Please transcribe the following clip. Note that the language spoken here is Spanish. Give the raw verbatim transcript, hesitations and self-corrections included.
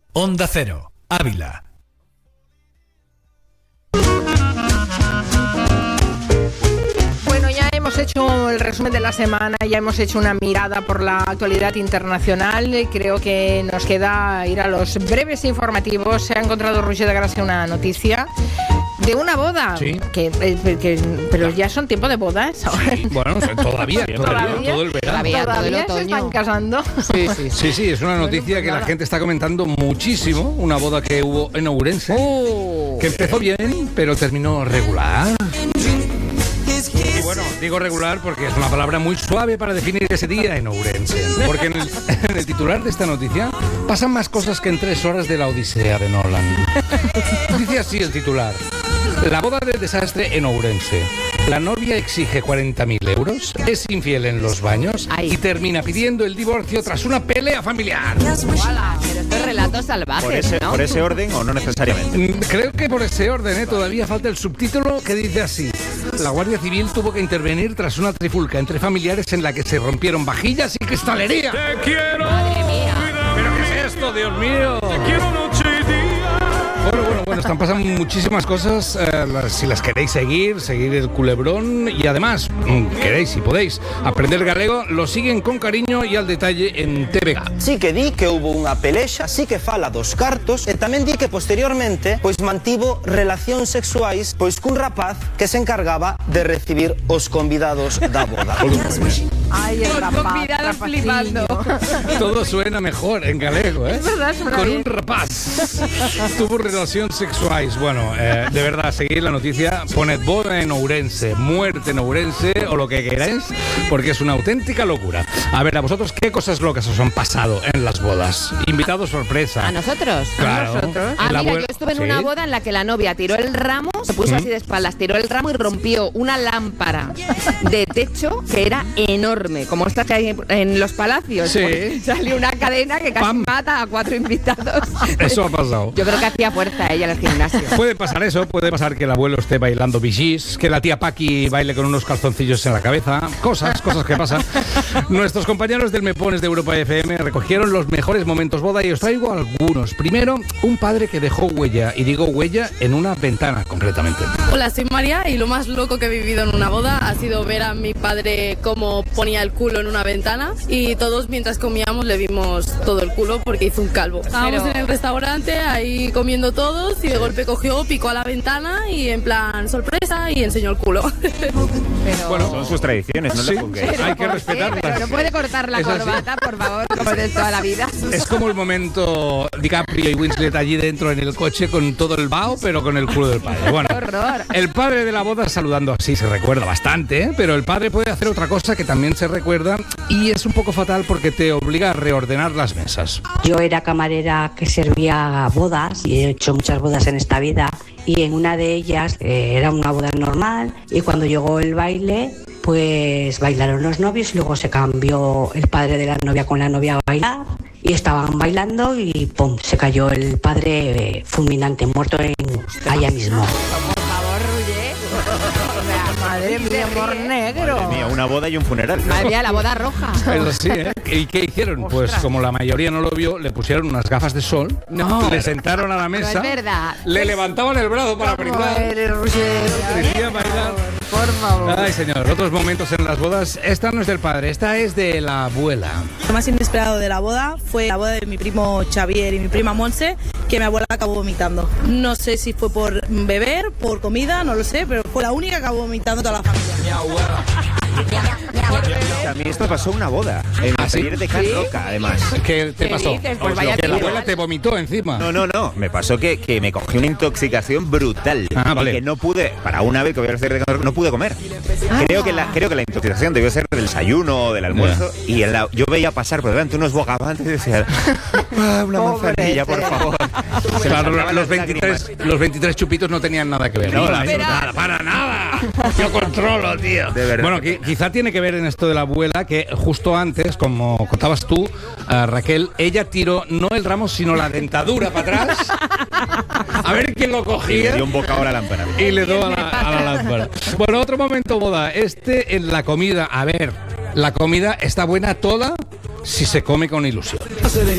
Onda Cero, Ávila. Hemos hecho el resumen de la semana, ya hemos hecho una mirada por la actualidad internacional. Creo que nos queda ir a los breves informativos. Se ha encontrado Roger de Gracia una noticia de una boda. Sí. Que, que, pero ya son tiempo de bodas. Sí, bueno, todavía, todavía, ¿Todavía? todo el verano. Todavía, todo el se otoño. están casando. Sí, sí, Sí, sí, es una Bueno, noticia pues que nada. la gente está comentando muchísimo. Una boda que hubo en Ourense, Oh. que empezó bien, pero terminó regular. Y bueno, digo regular porque es una palabra muy suave para definir ese día en Ourense. Porque en el, en el titular de esta noticia pasan más cosas que en tres horas de la Odisea de Nolan. Dice así el titular: la boda del desastre en Ourense. La novia exige cuarenta mil euros, es infiel en los baños Ay. y termina pidiendo el divorcio tras una pelea familiar. Hola, pero esto es relatos salvajes, ¿Por ese, ¿no? ¿Por ese orden o no necesariamente? Mm, Creo que por ese orden, ¿eh? Todavía falta el subtítulo que dice así: la Guardia Civil tuvo que intervenir tras una trifulca entre familiares en la que se rompieron vajillas y cristalería. ¡Te quiero! Madre mía. ¿Pero qué es esto, Dios mío? ¡Te quiero noche y día! Bueno, bueno, bueno, están pasando muchísimas cosas. eh, las- si las queréis seguir, seguir el culebrón y además, mm, queréis y podéis aprender galego, lo siguen con cariño y al detalle en T V G. Sí que di que hubo unha pelexa, sí que fala dos cartos e tamén di que posteriormente pois mantivo relacións sexuais pois cun rapaz que se encargaba de recibir os convidados da boda. Ay, el Los rapaz, convidados rapaciño. flipando. Todo suena mejor en galego, ¿eh? Es verdad, suena Con bien. un rapaz. Tuvo relaciones sexuales. Bueno, eh, de verdad, seguid la noticia. Poned boda en Ourense, muerte en Ourense o lo que queráis, porque es una auténtica locura. A ver, a vosotros, ¿qué cosas locas os han pasado en las bodas? Invitados sorpresa. ¿A nosotros? Claro. nosotros? Ah, El mira, abuelo- yo estuve en ¿Sí? una boda en la que la novia tiró el ramo, se puso ¿Mm? así de espaldas, tiró el ramo y rompió una lámpara de techo que era enorme, como estas que hay en los palacios. Sí. Pues salió una cadena que casi Pam. mata a cuatro invitados. Eso ha pasado. Yo creo que hacía fuerza ella en el gimnasio. Puede pasar eso, puede pasar que el abuelo esté bailando bichis, que la tía Paqui baile con unos calzoncillos en la cabeza, cosas, cosas que pasan. Nuestros compañeros del Me Pones de Europa F M recogieron los mejores momentos boda y os traigo algunos. Primero, un padre que dejó huella, y digo huella en una ventana concretamente. Hola, soy María y lo más loco que he vivido en una boda ha sido ver a mi padre cómo ponía el culo en una ventana y todos mientras comíamos le vimos todo el culo porque hizo un calvo. Estábamos Pero- en el restaurante ahí comiendo todos y de golpe cogió, picó a la ventana y en plan sorpresa y enseñó el culo. Pero... Bueno, Son sus tradiciones, no Sí. le pongáis. Hay que ¿por qué? respetarlas. Pero no puede cortar la Es así. corbata, por favor, como de toda la vida. Es como el momento DiCaprio y Winslet allí dentro en el coche con todo el vaho, pero con el culo del padre. Bueno, ¡Qué horror! el padre de la boda saludando así se recuerda bastante, ¿eh? Pero el padre puede hacer otra cosa que también se recuerda y es un poco fatal porque te obliga a reordenar las mesas. Yo era camarera que servía bodas y he hecho muchas bodas en esta vida y en una de ellas eh, era una boda normal y cuando llegó el baile pues bailaron los novios y luego se cambió el padre de la novia con la novia a bailar y estaban bailando y pum, se cayó el padre eh, fulminante, muerto en allá mismo. Por favor, Ruye. O sea, Madre mía, amor negro. Madre mía, una boda y un funeral. Madre mía, la boda roja. Es así, ¿eh? ¿Y qué hicieron? Pues como la mayoría no lo vio, le pusieron unas gafas de sol, le sentaron a la No mesa, es verdad. le levantaban el brazo para ¿Cómo brindar, eres, Roger? le hacían bailar. Por favor. Ay, señor, otros momentos en las bodas. Esta no es del padre, esta es de la abuela. Lo más inesperado de la boda fue la boda de mi primo Xavier y mi prima Monse, que mi abuela acabó vomitando. No sé si fue por beber, por comida, no lo sé, pero fue la única que acabó vomitando toda la familia. A mí esto pasó en una boda, en ¿Ah, el sí? taller de Can ¿Sí? Roca, además. ¿Qué te ¿Qué pasó? dices? Pues Os vaya lo- que la tío. abuela te vomitó encima. No, no, no. Me pasó que, que me cogí una intoxicación brutal. Ah, vale. Y que no pude, para una vez que voy a hacer de Can Roca, no pude comer. Creo que, la, creo que la intoxicación debió ser del desayuno o del almuerzo. Y en la- yo veía pasar por delante unos bogavantes y decía, "Ah, una manzanilla, por favor". Se me Claro, saltaban los las veintitrés, lágrimas. los veintitrés chupitos no tenían nada que ver. No, Nada, espera. nada, para nada. Yo controlo, tío. De verdad. Bueno, qui- quizá tiene que ver en esto de la abuela que justo antes, como contabas tú, eh, Raquel, ella tiró no el ramo, sino la dentadura para atrás. A ver quién lo Y le cogía. dio un bocado a la lámpara. Y le dio a la, a la lámpara. Bueno, otro momento boda. Este en la comida. A ver, la comida está buena toda si se come con ilusión.